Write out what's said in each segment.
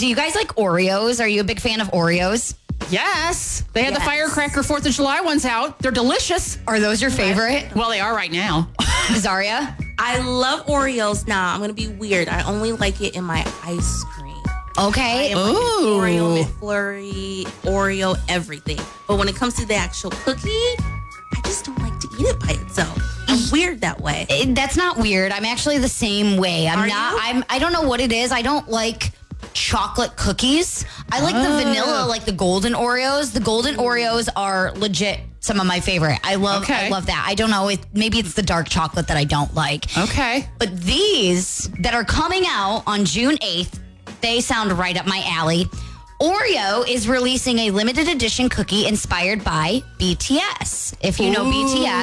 do you guys like Oreos? Are you a big fan of Oreos? Yes. They had the firecracker 4th of July ones out. They're delicious. Are those your favorite? Well, they are right now. Zaria? I love Oreos. Nah, I'm going to be weird. I only like it in my ice cream. Okay. I am like an Oreo, McFlurry, Oreo, everything. But when it comes to the actual cookie, I just don't like to eat it by itself. I'm weird that way. That's not weird. I'm actually the same way. Are you? I don't know what it is. I don't like chocolate cookies. I like the vanilla, like the golden Oreos. The golden Oreos are legit some of my favorite. I love that. I don't know. Maybe it's the dark chocolate that I don't like. Okay. But these that are coming out on June 8th, they sound right up my alley. Oreo is releasing a limited edition cookie inspired by BTS. If you know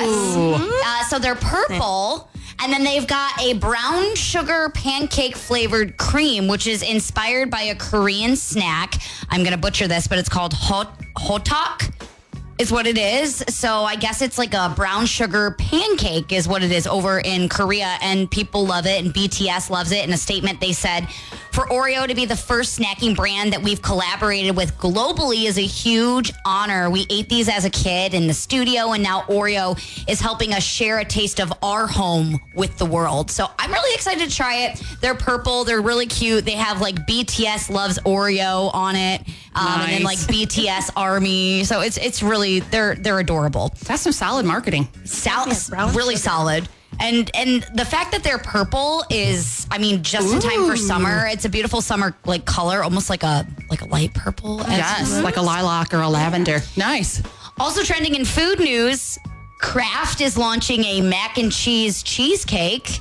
BTS. So they're purple. And then they've got a brown sugar pancake flavored cream, which is inspired by a Korean snack. I'm going to butcher this, but it's called hotak. Is what it is. So I guess it's like a brown sugar pancake is what it is over in Korea, and people love it, and BTS loves it. In a statement, they said, for Oreo to be the first snacking brand that we've collaborated with globally is a huge honor. We ate these as a kid in the studio, and now Oreo is helping us share a taste of our home with the world. So I'm really excited to try it. They're purple. They're really cute. They have like BTS loves Oreo on it. And then like BTS Army. So it's really, they're adorable. That's some solid marketing. Really solid. And the fact that they're purple is, I mean, just in time for summer. It's a beautiful summer like color, almost like a light purple. Yes, like a lilac or a lavender. Nice. Also trending in food news, Kraft is launching a mac and cheese cheesecake.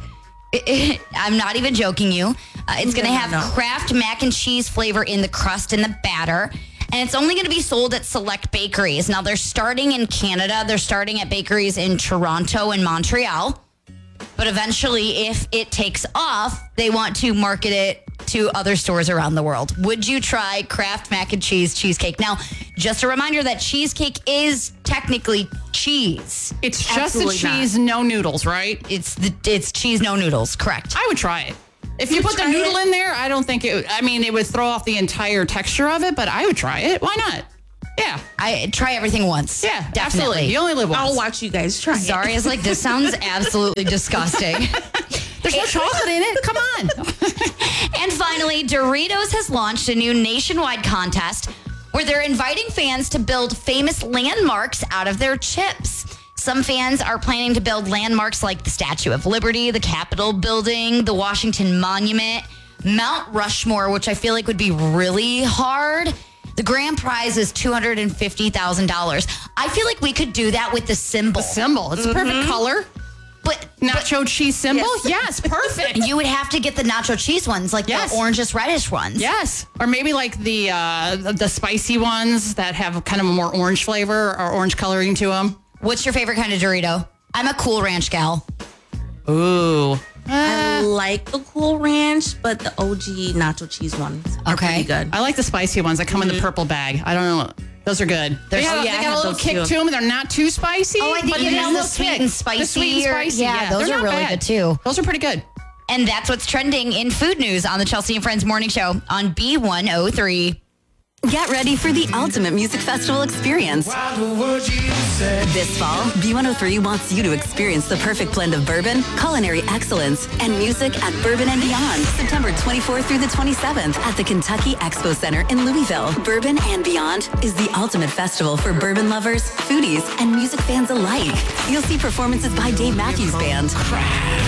I'm not even joking you. It's going to have Kraft mac and cheese flavor in the crust and the batter. And it's only going to be sold at select bakeries. Now, they're starting in Canada. They're starting at bakeries in Toronto and Montreal. But eventually, if it takes off, they want to market it to other stores around the world. Would you try Kraft mac and cheese cheesecake? Now, just a reminder that cheesecake is technically cheese. It's just the cheese, no noodles, right? It's cheese, no noodles. Correct. I would try it. If you put the noodle in there, I don't think it would throw off the entire texture of it, but I would try it. Why not? Yeah. I try everything once. Yeah, definitely. Absolutely. You only live once. I'll watch you guys try it. Zaria's like, this sounds absolutely disgusting. There's no chocolate in it. Come on. And finally, Doritos has launched a new nationwide contest where they're inviting fans to build famous landmarks out of their chips. Some fans are planning to build landmarks like the Statue of Liberty, the Capitol building, the Washington Monument, Mount Rushmore, which I feel like would be really hard. The grand prize is $250,000. I feel like we could do that with the symbol. The symbol. It's a perfect color. But nacho cheese symbol? Yes. Yes, perfect. You would have to get the nacho cheese ones, like the orangish reddish ones. Yes. Or maybe like the spicy ones that have kind of a more orange flavor or orange coloring to them. What's your favorite kind of Dorito? I'm a Cool Ranch gal. Ooh. I like the Cool Ranch, but the OG nacho cheese ones are pretty good. I like the spicy ones that come in the purple bag. I don't know. Those are good. They got a little kick to them. They're not too spicy. Oh, I think it is the sweet and spicy. The sweet and spicy. Yeah, those are really good too. Those are pretty good. And that's what's trending in food news on the Chelsea and Friends Morning Show on B103. Get ready for the ultimate music festival experience. This fall, B103 wants you to experience the perfect blend of bourbon, culinary excellence, and music at Bourbon and Beyond, September 24th through the 27th at the Kentucky Expo Center in Louisville. Bourbon and Beyond is the ultimate festival for bourbon lovers, foodies, and music fans alike. You'll see performances by Dave Matthews Band,